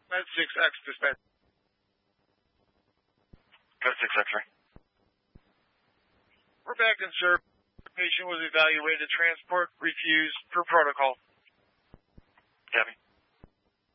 Med 6X dispatch. Med 6 X-ray. We're back in service. The patient was evaluated. Transport refused per protocol. Copy.